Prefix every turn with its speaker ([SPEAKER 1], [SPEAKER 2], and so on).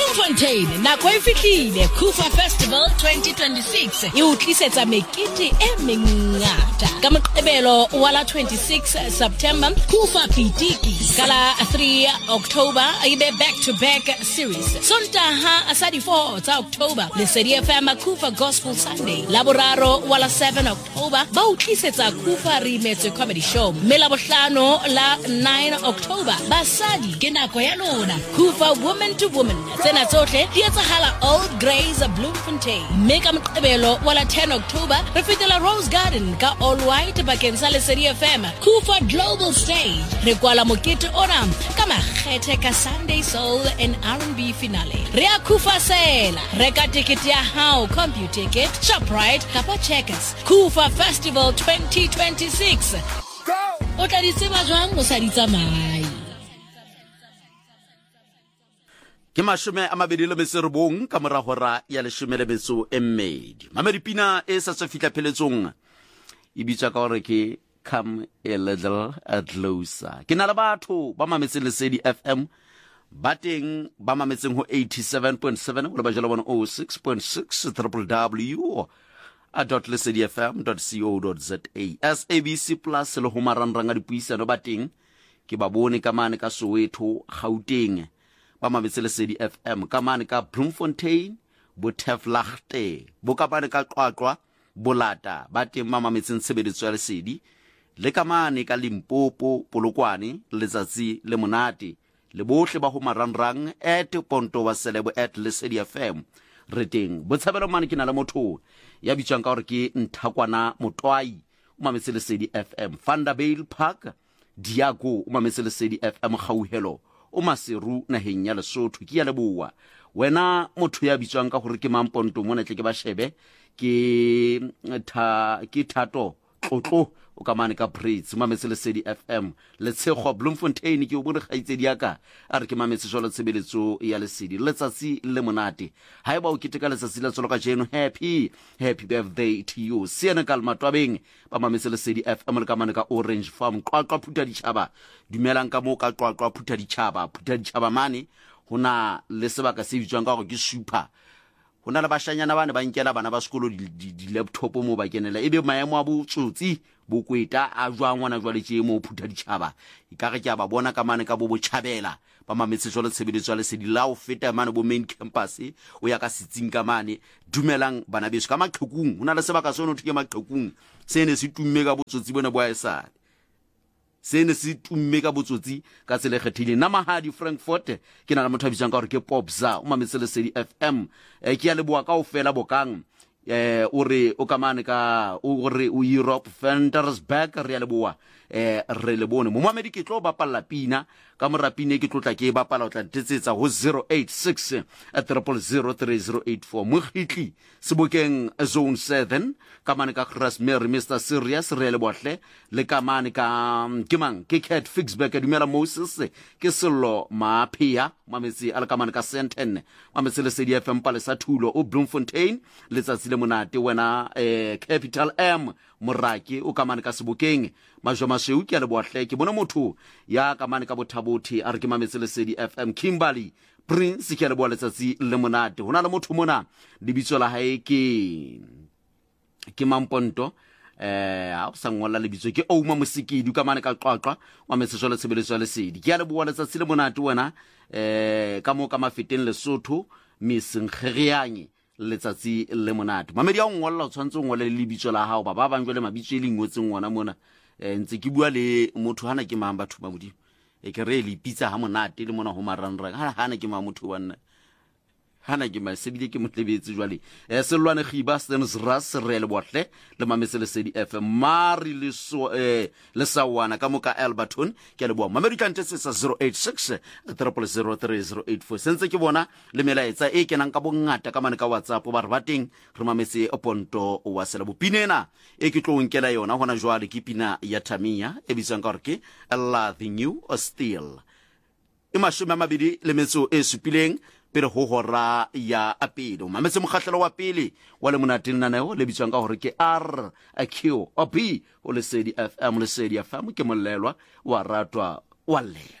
[SPEAKER 1] Bloemfontein nako e fihlile Kufa Festival 2026 e utlisetsa mekete e mengata ka Moqebelo wa la 26 September Kufa Pitiki kala 3 October ibe back to back series Sontaha asadi 4 tsa October Lesedi FM Kufa Gospel Sunday laboraro wa la 7 October ba utlisetsa Kufa Remetse Comedy Show mela bohlano la 9 October basadi ke nako ya lona Kufa Woman to Woman tsena tsohle di etsahala Old Grays Bloemfontein meka Moqebelo wa la 10 October re fetela Rose Garden ka All White bakeng sa Lesedi FM Kufa Global Stage re kwala mokete ona ka makgethe ka Sunday Soul and R&B finale re a Kufa sela reka ticket ya hao CompuTicket Shoprite kapa Checkers Kufa Festival 2026 o tla di tseba jwang o sa di tsamai
[SPEAKER 2] ke mashume a mabedi le meserebong ka moragora ya leshome le metso e mmedi mameripina e sa fitla pheletsong e bitsa ka gore ke come a little closer ke na le batho ba mametse Lesedi FM ba teng ba mametseng ho 87.7 o le ba jela bona 06.6 www.lesedifm.co.za SABC Plus le ho marangrang a dipuisano ba teng ke ba bone ka mane ka Soweto Gauteng ba mametse Lesedi FM ka mane ka Bloemfontein bo Teflachte bo ka bane ka Qwaqwa bolata ba teng ba mametseng tshebediso ya Lesedi le ka mane ka Limpopo Polokwane letsatsi le monate le bohle ba ho marangrang @ponto wa selebo @Lesedi FM re teng bo tshabelo mane ke na le motho ya bitswang ka gore ke Nthakwana Motwai o mametse Lesedi FM Vanderbilt Park Diago o mametse Lesedi FM Gauhelo o Maseru naheng ya Lesotho ke ya leboa wena motho ya bitswang ka gore ke Mamponto mona tle ke ba shebe ke Thato Tlotlo o ka mane ka Brits mametse Lesedi FM le tshego Bloemfontein ke o bone gaitsedi yaka a re ke mametse jolo tshebeletso ya Lesedi letsatsi le monate haeba o keteka letsatsi la tsolo ka jeno happy birthday to you Senegal Matwabeng ba mametse Lesedi FM le ka mane ka Orange Farm Qwaqwa Phuta Ditjhaba dumelang ka mo ka Qwaqwa Phuta Ditjhaba mane hona le sebaka se bitswang ka go ke super hona le bashanyana bane ba nkela bana ba sekolo di laptop mo ba kenela ebe maemo a botsotsi bo kweta a jwangwana jwale tse mo Phuta Ditjhaba ikare ke ba bona ka mane ka bo botjhabela ba mametse jole tshebeletso ya Lesedi la o feta mane bo main campus o ya ka sitsing ka mane dumelang bana beso ka maqhekung hona le sebaka se ono thuke maqhekung se ne se tumme ka botsotsi bona bo a esale se ne se tumme ka botsotsi ka tsele kgethile na mahadi Frankfurt ke na le motho a bitsang ka gore ke Popza o mametse Lesedi FM ke ya leboa ka ofela bokang o re o kamane ka o re o Europe Ventersburg re ya leboa re le bone mo mamedi ke tlo bapalla pina ka morapine ke tlotla ke bapala o tla ntetsetsa ho 086 0003084 mogitli sebokeng zone 7 ka mane ka Rosemary Mr Serious re le bohle le ka mane ka ke mang ke Cat Fixback dumela Moses ke Sello Maphia mametsi a le ka mane ka Senten mametsi Lesedi FM pale sa thulo o Bloemfontein letsatsi le monate wena Capital M Moraki o ka mane ka sebokeng majoma sheu ke le bohle ke bona motho ya ka mane ka bothabothi a re ke mametse Lesedi FM Kimberley Prince ke le bo letsatsi le monate hona le motho mona lebitso la hae ke Mamponto a o sangwala lebitso ke Ouma Mosikidi ka mane ka Qwaqwa wa metse jole tshebeletso ya Lesedi ke ya le bo letsatsi le monate wena ka mo ka mafeteng Lesotho Misengrianye letsatsi le monate mamedi a ngolla o tshwantse o ngole lebitso la hao ba bang jole mabitso e lengwetseng ngwana mona ntse ke bua le motho hana ke mang batho ba modimo ke re le pizza ha monate le mona ho marangrang hana ke ma motho wa nna hana ke ma sebile ke motlebetse jwale selwane khiba Stensras re le bohle le mametse Lesedi FM mari le so le sawana ka moka Alberton ke le boa mamedi ka ntsetsa 086 3003084 sentse ke bona le melaetsa e kenang ka bongata ka mane ka WhatsApp ba re bateng re mametse Ponto wa sela bopinena e ke tlo nkela yona hona jwale ke pina ya Tamia e bitsang ka re ke Loving You Still e mashome a mabedi le metso e supileng pele ho hora ya apelo mametse mokgahlelo wa pele wa le monate nnaneho le bitswang ka hore ke RQ OB o Lesedi FM ke mollelwa wa ratwa wa le